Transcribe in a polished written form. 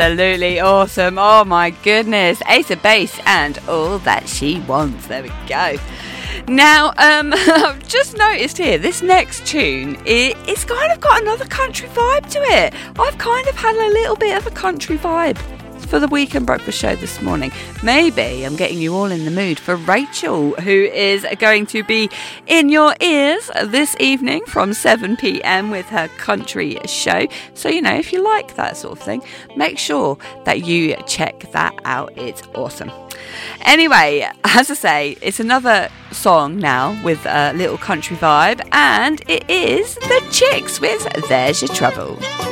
Absolutely awesome. Oh my goodness. Ace of Base and All That She Wants. There we go. Now, I've just noticed here, this next tune, it's kind of got another country vibe to it. I've kind of had a little bit of a country vibe for the Weekend Breakfast Show this morning. Maybe I'm getting you all in the mood for Rachel, who is going to be in your ears this evening from 7 p.m. with her country show. So, if you like that sort of thing, make sure that you check that out. It's awesome. Anyway, as I say, it's another song now with a little country vibe, and it is The Chicks with There's Your Trouble.